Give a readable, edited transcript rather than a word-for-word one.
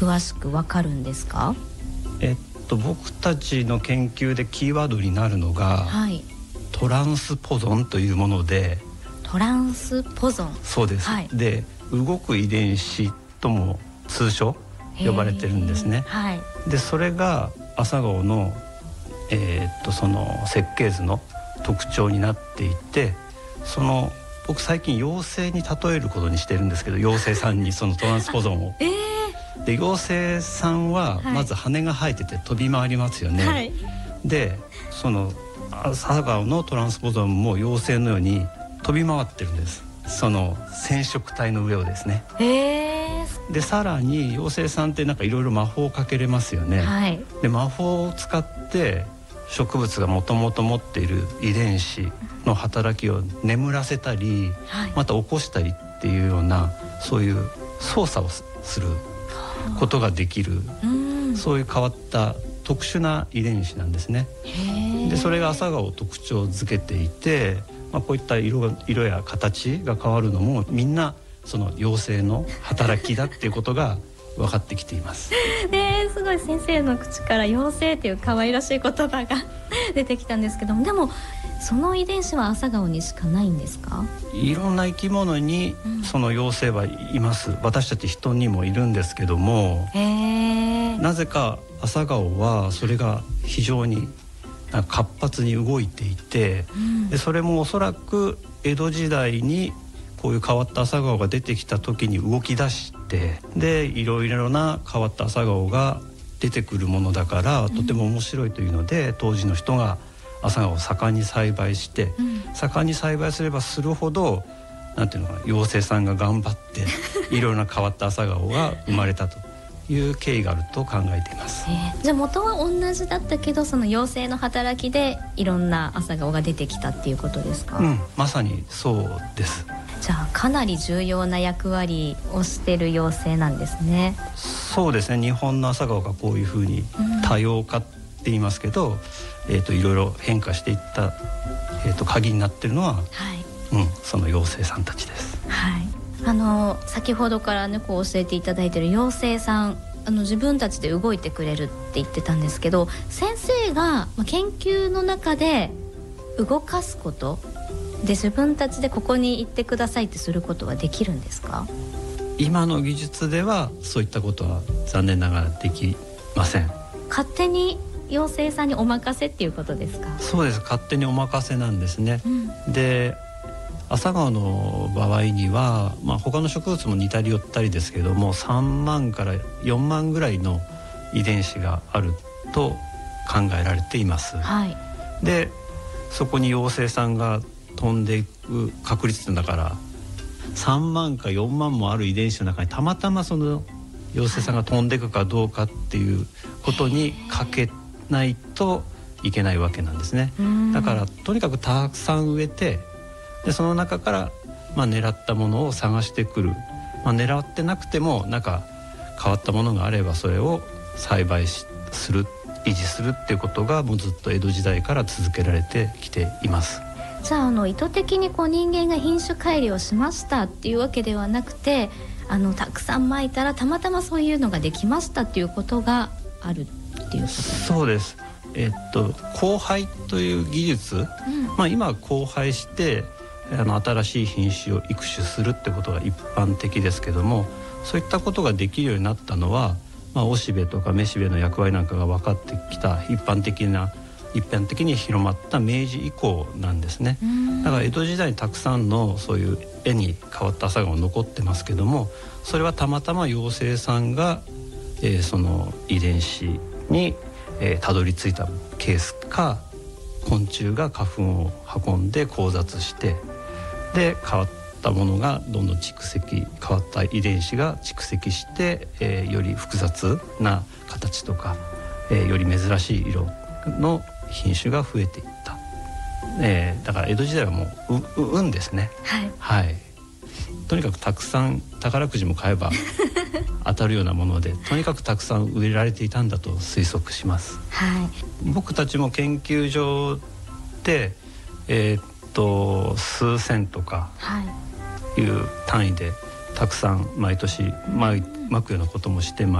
詳しくわかるんですか？ 僕たちの研究でキーワードになるのが、はい、トランスポゾンというもので。 トランスポゾン。 そうです、はい、で動く遺伝子とも通称呼ばれてるんですね、はい、でそれが朝顔の、その設計図の特徴になっていて、僕最近妖精に例えることにしてるんですけど、妖精さんにそのトランスポゾンを、で妖精さんはまず羽が生えてて飛び回りますよね、はい、でその朝顔のトランスポゾンも妖精のように飛び回ってるんです。その染色体の上をですね。でさらに妖精さんってなんかいろいろ魔法をかけれますよね、はい、で魔法を使って植物がもともと持っている遺伝子の働きを眠らせたり、はい、また起こしたりっていうようなそういう操作をすることができる、そういう変わった特殊な遺伝子なんですね。でそれが朝顔を特徴づけていて、こういった色や形が変わるのもみんなその妖精の働きだっていうことが分かってきています。 すごい先生の口から妖精っていう可愛らしい言葉が出てきたんですけども、でもその遺伝子は朝顔にしかないんですか？ いろんな生き物にその妖精はいます、私たち人にもいるんですけども、なぜか朝顔はそれが非常に活発に動いていて、でそれもおそらく江戸時代にこういう変わった朝顔が出てきた時に動き出して、でいろいろな変わった朝顔が出てくるものだからとても面白いというので、当時の人が朝顔を盛んに栽培して、盛んに栽培すればするほどなんていうのかな、妖精さんが頑張っていろいろな変わった朝顔が生まれたという経緯があると考えています。 じゃあ元は同じだったけど、その妖精の働きでいろんな朝顔が出てきたっていうことですか？ まさにそうです。 じゃあかなり重要な役割をしている妖精なんですね。 そうですね、日本の朝顔がこういうふうに多様化って言いますけど、いろいろ変化していった、鍵になっているのは、その妖精さんたちです。 はい、先ほどからねこう教えていただいている妖精さん、自分たちで動いてくれるって言ってたんですけど、先生が研究の中で動かすことで自分たちでここに行ってくださいってすることはできるんですか？ 今の技術ではそういったことは残念ながらできません。 勝手に妖精さんにお任せっていうことですか？ そうです、勝手にお任せなんですね、で朝顔の場合には、他の植物も似たり寄ったりですけども、3万から4万ぐらいの遺伝子があると考えられています、はい、でそこに妖精さんが飛んでいく確率だから3万か4万もある遺伝子の中にたまたまその妖精さんが飛んでいくかどうかっていうことにかけないといけないわけなんですね。だからとにかくたくさん植えて、でその中から、狙ったものを探してくる、狙ってなくてもなんか変わったものがあればそれを栽培する、維持するっていうことがもうずっと江戸時代から続けられてきています。 じゃあ、意図的に人間が品種改良しましたっていうわけではなくて、たくさんまいたらたまたまそういうのができましたっていうことがあるっていうことですか？ そうです。交配という技術、今は交配して新しい品種を育種するってことが一般的ですけども、そういったことができるようになったのは、おしべとかめしべの役割なんかが分かってきた一般的に広まった明治以降なんですね。だから江戸時代にたくさんのそういう絵に変わった朝顔残ってますけども、それはたまたま妖精さんが、その遺伝子に、たどり着いたケースか、昆虫が花粉を運んで交雑して、で変わったものがどんどん変わった遺伝子が蓄積して、より複雑な形とか、より珍しい色の品種が増えていった、だから江戸時代はもう運ですね。はい、とにかくたくさん宝くじも買えば当たるようなもので、とにかくたくさん植えられていたんだと推測します。僕たちも研究所で、数千とかいう単位でたくさん毎年まくようなこともしてま